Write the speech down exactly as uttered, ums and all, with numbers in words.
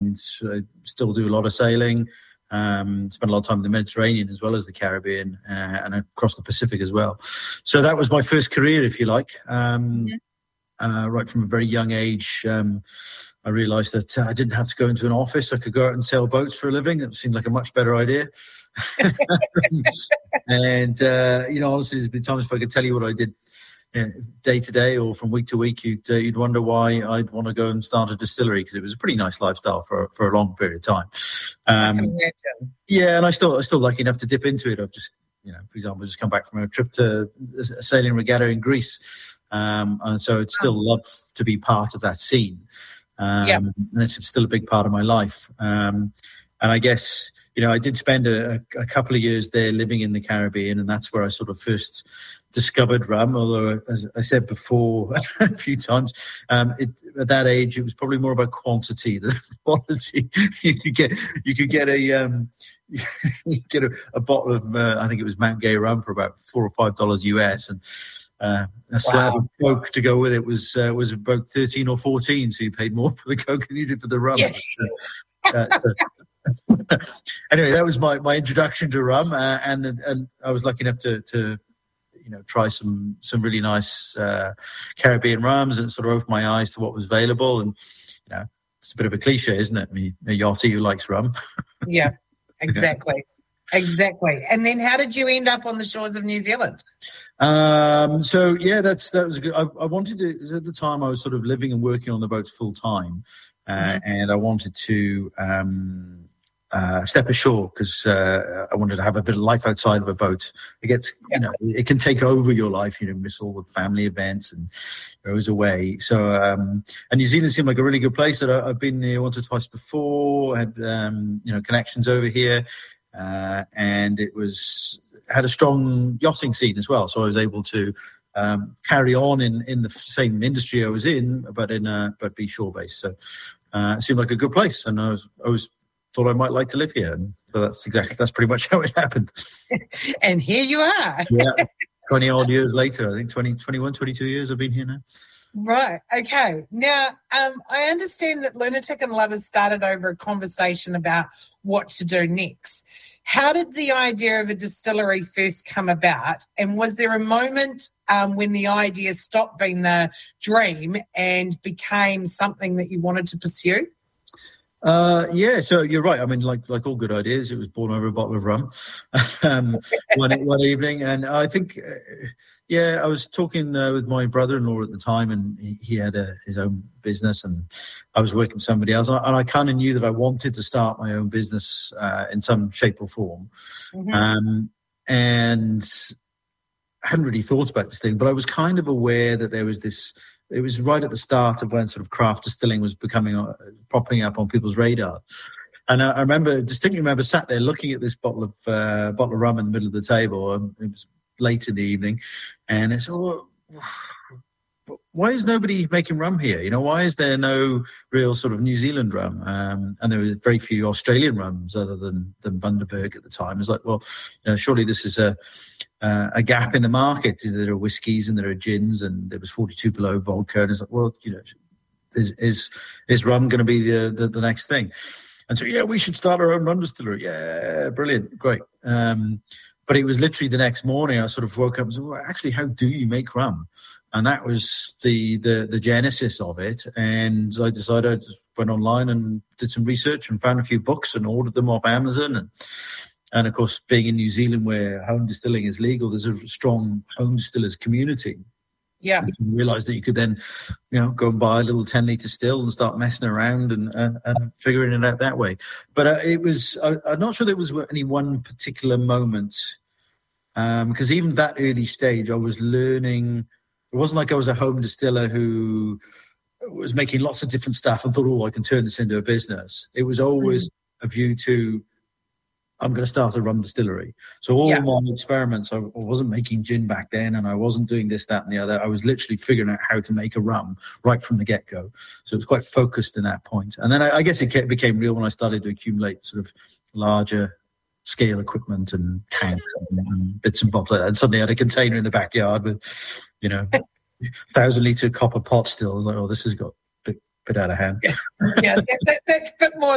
and I still do a lot of sailing. Um, spent a lot of time in the Mediterranean as well as the Caribbean uh, and across the Pacific as well. So that was my first career, if you like. Um, mm-hmm. uh, right from a very young age, um, I realised that uh, I didn't have to go into an office. I could go out and sail boats for a living. It seemed like a much better idea. and, uh, you know, honestly, there's been times if I could tell you what I did you know, day to day or from week to week, you'd, uh, you'd wonder why I'd want to go and start a distillery, because it was a pretty nice lifestyle for, for a long period of time. Um, yeah, and I still, I'm still lucky enough to dip into it. I've just, you know, for example, just come back from a trip to a sailing regatta in Greece. Um, and so I'd still love to be part of that scene. Um, yeah. And it's still a big part of my life. Um, and I guess, you know, I did spend a, a couple of years there living in the Caribbean, and that's where I sort of first discovered rum. Although, as I said before a few times, um, it, at that age, it was probably more about quantity than quality. you could get, you could get a, um, you get a, a bottle of, uh, I think it was Mount Gay rum for about four or five dollars U S, and uh, a slab wow. of Coke to go with it was uh, was about thirteen or fourteen. So you paid more for the Coke than you did for the rum. Yes. uh, uh, anyway, that was my, my introduction to rum, uh, and and I was lucky enough to to you know try some some really nice uh, Caribbean rums, and it sort of opened my eyes to what was available. And you know, it's a bit of a cliche, isn't it? Me, a yachty who likes rum. Yeah, exactly, exactly. And then, how did you end up on the shores of New Zealand? Um, so yeah, that's that was good. I, I wanted to at the time. I was sort of living and working on the boats full time, uh, mm-hmm. and I wanted to. Um, Uh, step ashore because uh, I wanted to have a bit of life outside of a boat. It gets, yeah. you know, it can take over your life. You know, miss all the family events and you're always away. So, um, and New Zealand seemed like a really good place. That I, I've been there once or twice before. Had um, you know connections over here, uh, and it was had a strong yachting scene as well. So I was able to um, carry on in, in the same industry I was in, but in a, but be shore based. So uh, it seemed like a good place, and I was I was. thought I might like to live here. And so that's exactly, that's pretty much how it happened. And here you are. Yeah. twenty odd years later, I think twenty, twenty-one, twenty-two years I've been here now. Right. Okay. Now, um, I understand that Lunatic and Lovers started over a conversation about what to do next. How did the idea of a distillery first come about? And was there a moment um, when the idea stopped being the dream and became something that you wanted to pursue? Uh, yeah, so you're right. I mean, like like all good ideas, it was born over a bottle of rum um, one one evening, and I think, uh, yeah, I was talking uh, with my brother-in-law at the time, and he, he had a, his own business, and I was working with somebody else, and I, I kind of knew that I wanted to start my own business uh, in some shape or form, mm-hmm. um, and I hadn't really thought about this thing, but I was kind of aware that there was this. It was right at the start of when sort of craft distilling was becoming, uh, popping up on people's radar. And I, I remember, distinctly remember, sat there looking at this bottle of uh, bottle of rum in the middle of the table. And it was late in the evening. And it's all, oh, why is nobody making rum here? You know, why is there no real sort of New Zealand rum? Um, and there were very few Australian rums other than, than Bundaberg at the time. It's like, well, you know, surely this is a, Uh, a gap in the market. There are whiskies and there are gins, and there was forty-two below vodka. And it's like, well, you know, is is, is rum going to be the, the the next thing? And so, yeah, we should start our own rum distillery. Yeah, brilliant, great. Um, but it was literally the next morning I sort of woke up and said, well, actually, how do you make rum? And that was the the the genesis of it. And I decided I just went online and did some research and found a few books and ordered them off Amazon. And And, of course, being in New Zealand where home distilling is legal, there's a strong home distillers community. Yeah. And so you realised that you could then, you know, go and buy a little ten-litre still and start messing around and, and, and figuring it out that way. But uh, it was, I, I'm not sure there was any one particular moment, because um, even that early stage, I was learning. It wasn't like I was a home distiller who was making lots of different stuff and thought, oh, I can turn this into a business. It was always mm-hmm. a view to, I'm going to start a rum distillery. So all yeah. my experiments, I wasn't making gin back then, and I wasn't doing this, that, and the other. I was literally figuring out how to make a rum right from the get-go. So it was quite focused in that point. And then I, I guess it became real when I started to accumulate sort of larger scale equipment and tanks and, and bits and bobs like that. And suddenly I had a container in the backyard with, you know, thousand litre copper pot still. I was like, oh, this has got a bit, bit out of hand. Yeah, yeah that, that, that's a bit more